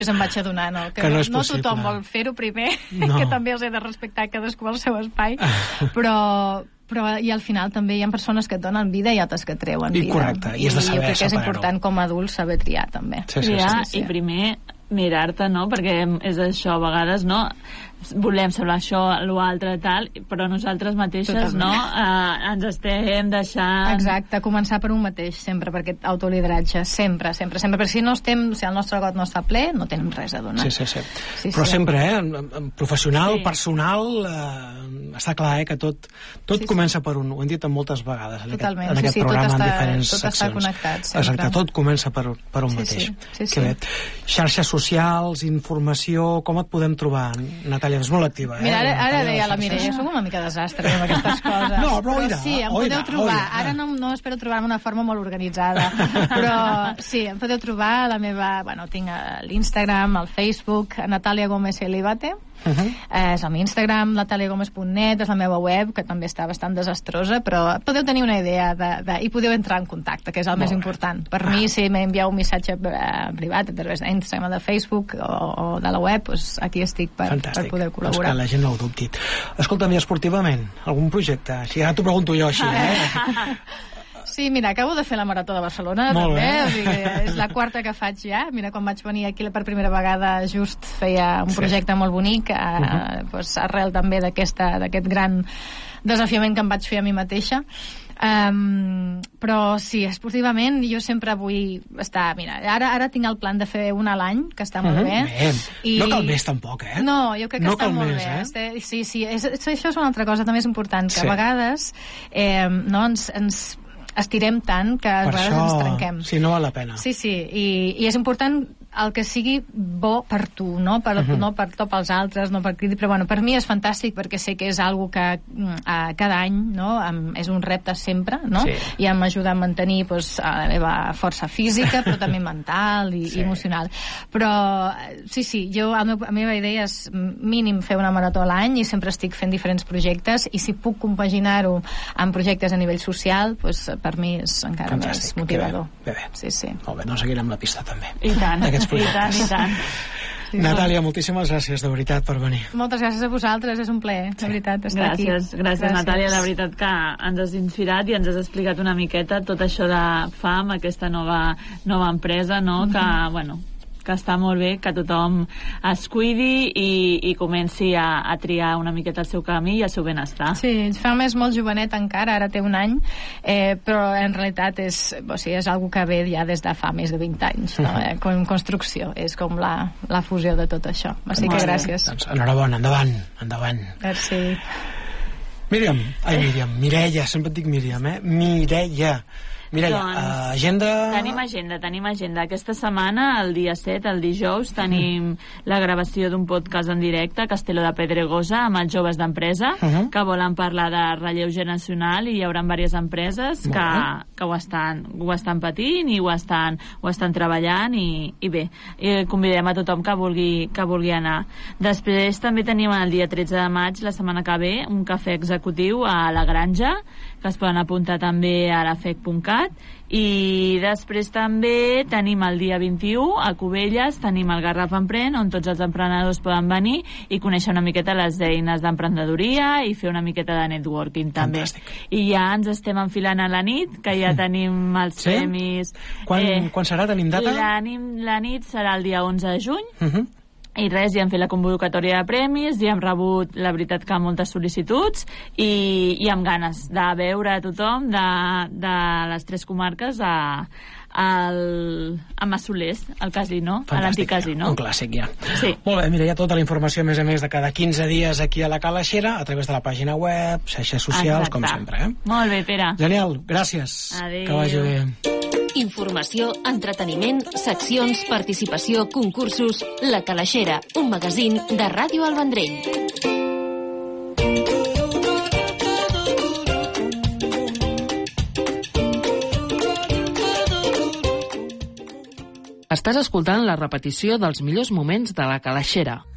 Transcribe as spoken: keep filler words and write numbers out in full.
em vaig adonar, no, que, que no, no, és no tothom vol fer-ho primer, no. que també els he de respectar cadascú al seu espai, però, però i al final també hi ha persones que et donen vida i altres que et treuen vida. I correcte, i has de saber jo crec que és separar-ho. important com a adult saber triar també. Sí, sí, triar sí, sí. I primer mirar-te, no? Perquè és això, a vegades, no? Volem semblar això, l'altre, tal, però nosaltres mateixes, no? Eh, ens estem deixant... Exacte, començar per un mateix, sempre, per aquest autolideratge, sempre, sempre, sempre, perquè si no estem, si el nostre got no està ple, no tenim res a donar. Sí, sí, sí. sí però sí. sempre, eh? Professional, sí. personal, eh, està clar, eh? Que tot, tot sí, comença sí. per un... Ho hem dit moltes vegades en Totalment, aquest, en aquest sí, sí, programa, està, en diferents tot seccions. Tot està connectat, sempre. Exacte, tot comença per, per un sí, mateix. Sí, sí, sí. Que bé. Xarxes socials, informació, com et podem trobar, Natàlia? És molt activa, eh? Mira, ara, ara deia la Mireia, soc una mica desastre amb aquestes coses. No, però oira, sí, em oira, podeu trobar. oira. Ara no, no espero trobar-me d'una forma molt organitzada, però sí, em podeu trobar a la meva... Bueno, tinc l'Instagram, el Facebook, Natàlia Gómez Elibate. Uh -huh. eh, és el meu Instagram, natàlia gómez punt net, és la meva web, que també està bastant desastrosa, però podeu tenir una idea de, de, i podeu entrar en contacte, que és el molt més bé. important. Per ah. mi, si m'envieu un missatge eh, privat a través d'Instagram, de Facebook o, o de la web, doncs aquí estic per, per poder col·laborar. Doncs que la gent no ho dubti. Escolta'm, i esportivament, algun projecte? Si ara t'ho pregunto jo així, eh? Sí, mira, acabo de fer la Marató de Barcelona, Molt també, bé. o sigui, és la quarta que faig ja. Mira, quan vaig venir aquí per primera vegada just feia un projecte sí. molt bonic, eh, uh -huh. doncs, arrel també d'aquest gran desafiament que em vaig fer a mi mateixa. Um, però sí, esportivament jo sempre vull estar, mira, ara, ara tinc el plan de fer una a l'any, que està molt uh -huh. bé. bé. I... No cal més tampoc, eh? No, jo crec que no està molt més, bé. Eh? Este, sí, sí, és, això és una altra cosa també és important, que sí. a vegades eh, no, ens, ens estirem tant que a vegades això, ens trenquem. Sí, no val la pena. Sí, sí, i, i és important el que sigui bo per tu, no per, uh -huh. no per tot els altres, no per crític, però bueno, per mi és fantàstic perquè sé que és algo que uh, cada any, no, um, és un repte sempre, no? Sí. I em ajuda a mantenir pues, la meva força física, però també mental i, sí. i emocional. Però sí, sí, jo, la meva, la meva idea és mínim fer una marató a l'any i sempre estic fent diferents projectes i si puc compaginar-ho amb projectes a nivell social, pues, per mi és encara fantàstic. Més motivador. Bé, bé. bé. Sí, sí. Molt bé, doncs seguirem la pista també. I tant. I tant, i tant. Sí, Natàlia, moltíssimes gràcies, de veritat, per venir. Moltes gràcies a vosaltres, és un plaer, de veritat, estar gràcies, aquí. Gràcies, gràcies, Natàlia, de veritat que ens has inspirat i ens has explicat una miqueta tot això de F A M, aquesta nova, nova empresa, no?, mm-hmm. que, bueno, que està molt bé, que tothom es cuidi i, i comenci a, a triar una miqueta el seu camí i el seu benestar. Sí, F A M és molt jovenet encara, ara té un any, eh, però en realitat és, o sigui, és algo que ve ja des de fa més de vint anys, no? eh, com construcció, és com la, la fusió de tot això. Així que gràcies. Doncs enhorabona, endavant, endavant. Merci. Míriam, ai Míriam, Mireia, sempre et dic Míriam, eh? Mireia. Mireia, doncs, uh, agenda... Tenim agenda, tenim agenda. Aquesta setmana, el dia set, el dijous, tenim uh -huh. la gravació d'un podcast en directe a Castelló de Pedregosa amb els joves d'empresa uh -huh. que volen parlar de relleu generacional i hi haurà diverses empreses que, que ho, estan, ho estan patint i ho estan, ho estan treballant i, i bé, i convidem a tothom que vulgui, que vulgui anar. Després també tenim el dia tretze de maig, la setmana que ve, un cafè executiu a la Granja, que es poden apuntar també a la fec punt cat. I després també tenim el dia vint-i-u a Cubelles, tenim el Garraf Emprèn, on tots els emprenedors poden venir i conèixer una miqueta les eines d'emprenedoria i fer una miqueta de networking també. Fantàstic. I ja ens estem enfilant a la nit, que ja tenim els sí? premis. Quan, eh, quan serà? Tenim data? La, la nit serà el dia onze de juny. Uh -huh. I res, ja hem fet la convocatòria de premis, ja hem rebut, la veritat, que moltes sol·licituds i, i amb ganes de veure a tothom de, de les tres comarques a, al, a Massolers, al casino, fantàstic, a l'antic casino. Un clàssic, ja. Sí. Molt bé, mira, hi ha tota la informació, a més a més, de cada quinze dies aquí a la Calaixera, a través de la pàgina web, xarxes socials, exacte. Com sempre. Eh? Molt bé, Pere. Genial, gràcies. Adéu. Que vagi bé. Informació, entreteniment, seccions, participació, concursos... La Calaixera, un magazín de Ràdio El Vendrell. Estàs escoltant la repetició dels millors moments de La Calaixera.